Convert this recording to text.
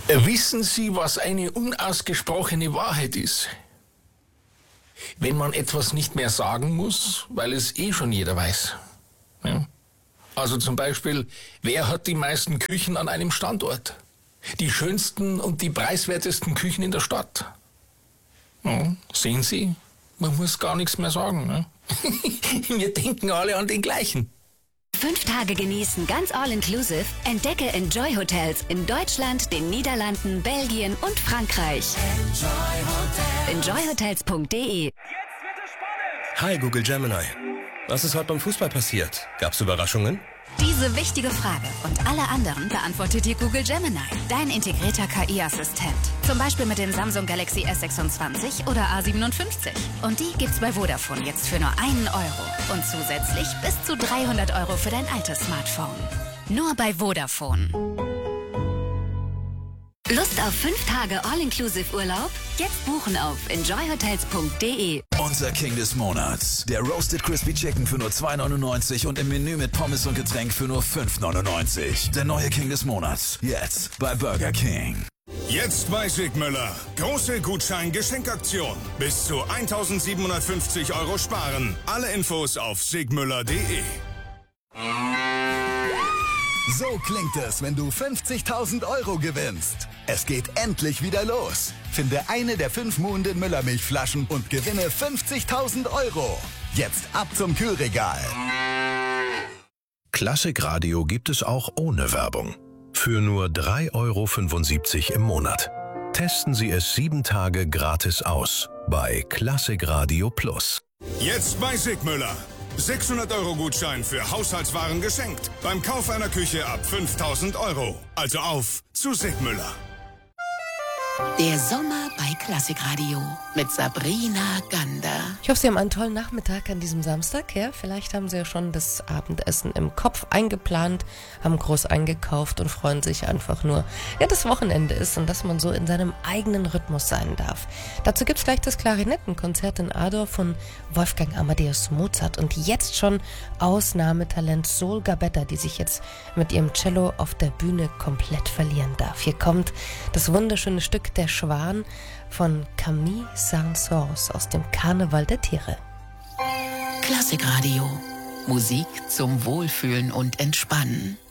Wissen Sie, was eine unausgesprochene Wahrheit ist? Wenn man etwas nicht mehr sagen muss, weil es schon jeder weiß. Ja? Also zum Beispiel, wer hat die meisten Küchen an einem Standort? Die schönsten und die preiswertesten Küchen in der Stadt. Ja, sehen Sie, man muss gar nichts mehr sagen. Ne? Wir denken alle an den gleichen. 5 Tage genießen, ganz all-inclusive. Entdecke Enjoy Hotels in Deutschland, den Niederlanden, Belgien und Frankreich. Enjoyhotels.de. Jetzt wird es spannend! Hi Google Gemini. Was ist heute beim Fußball passiert? Gab's Überraschungen? Diese wichtige Frage und alle anderen beantwortet dir Google Gemini, dein integrierter KI-Assistent. Zum Beispiel mit dem Samsung Galaxy S26 oder A57. Und die gibt's bei Vodafone jetzt für nur 1 Euro. Und zusätzlich bis zu 300 Euro für dein altes Smartphone. Nur bei Vodafone. Lust auf 5 Tage All-Inclusive-Urlaub? Jetzt buchen auf enjoyhotels.de. Unser King des Monats. Der Roasted Crispy Chicken für nur 2,99 und im Menü mit Pommes und Getränk für nur 5,99. Der neue King des Monats. Jetzt bei Burger King. Jetzt bei Sigmüller. Große Gutschein-Geschenkaktion. Bis zu 1.750 Euro sparen. Alle Infos auf sigmüller.de. So klingt es, wenn du 50.000 Euro gewinnst. Es geht endlich wieder los. Finde eine der 5 muhenden Müller-Milchflaschen und gewinne 50.000 Euro. Jetzt ab zum Kühlregal. Klassikradio gibt es auch ohne Werbung. Für nur 3,75 € im Monat. Testen Sie es 7 Tage gratis aus bei Klassikradio Plus. Jetzt bei Sigmüller. 600 Euro Gutschein für Haushaltswaren geschenkt. Beim Kauf einer Küche ab 5.000 Euro. Also auf zu Sigmüller. Der Sommer bei Klassikradio mit Sabrina Gander. Ich hoffe, Sie haben einen tollen Nachmittag an diesem Samstag. Ja, vielleicht haben Sie ja schon das Abendessen im Kopf eingeplant, haben groß eingekauft und freuen sich einfach nur, ja, das Wochenende ist und dass man so in seinem eigenen Rhythmus sein darf. Dazu gibt es gleich das Klarinettenkonzert in A-Dur von Wolfgang Amadeus Mozart und jetzt schon Ausnahmetalent Sol Gabetta, die sich jetzt mit ihrem Cello auf der Bühne komplett verlieren darf. Hier kommt das wunderschöne Stück Der Schwan von Camille Saint-Saëns aus dem Karneval der Tiere. Klassikradio. Musik zum Wohlfühlen und Entspannen.